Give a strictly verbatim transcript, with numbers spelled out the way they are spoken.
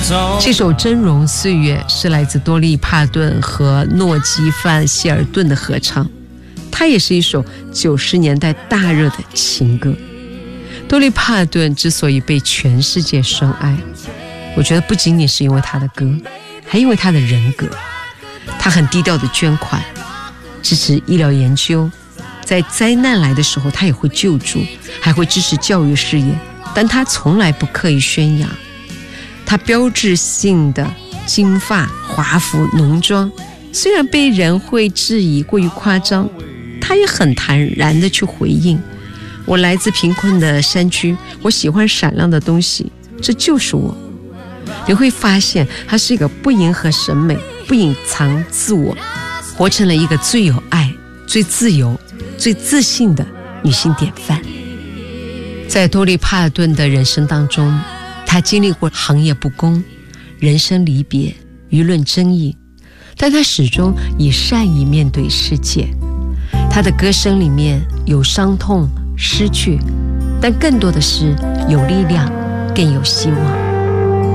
这首《峥嵘岁月》是来自多利帕顿和诺基范希尔顿的合唱，它也是一首九十年代大热的情歌。多利帕顿之所以被全世界深爱，我觉得不仅仅是因为他的歌，还因为他的人格。他很低调的捐款，支持医疗研究，在灾难来的时候他也会救助，还会支持教育事业，但他从来不刻意宣扬。他标志性的金发、华服、浓妆，虽然被人会质疑过于夸张，他也很坦然地去回应：我来自贫困的山区，我喜欢闪亮的东西，这就是我。你会发现她是一个不迎合审美、不隐藏自我，活成了一个最有爱、最自由、最自信的女性典范。在多利帕顿的人生当中，她经历过行业不公、人生离别、舆论争议，但她始终以善意面对世界。她的歌声里面有伤痛、失去，但更多的是有力量，更有希望。